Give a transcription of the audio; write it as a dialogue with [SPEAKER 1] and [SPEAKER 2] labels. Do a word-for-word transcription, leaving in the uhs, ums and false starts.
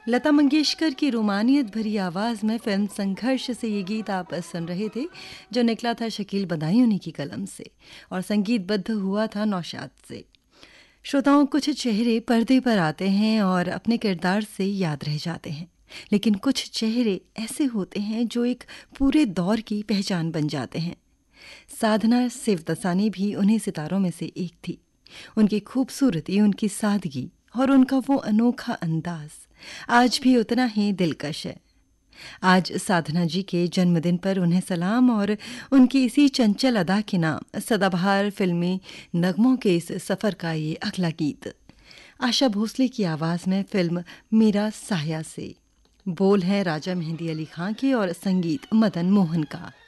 [SPEAKER 1] लता मंगेशकर की रोमानियत भरी आवाज़ में फिल्म संघर्ष से ये गीत आप सुन रहे थे, जो निकला था शकील बदायूनी की कलम से और संगीतबद्ध हुआ था नौशाद से। श्रोताओं, कुछ चेहरे पर्दे पर आते हैं और अपने किरदार से याद रह जाते हैं, लेकिन कुछ चेहरे ऐसे होते हैं जो एक पूरे दौर की पहचान बन जाते हैं। साधना सिवदसानी भी उन्हीं सितारों में से एक थी। उनकी खूबसूरती, उनकी सादगी और उनका वो अनोखा अंदाज आज भी उतना ही दिलकश है। आज साधना जी के जन्मदिन पर उन्हें सलाम और उनकी इसी चंचल अदा के नाम सदाबहार फिल्मी नगमों के इस सफ़र का ये अगला गीत आशा भोसले की आवाज़ में फिल्म मेरा साया से। बोल हैं राजा मेहंदी अली खां के और संगीत मदन मोहन का।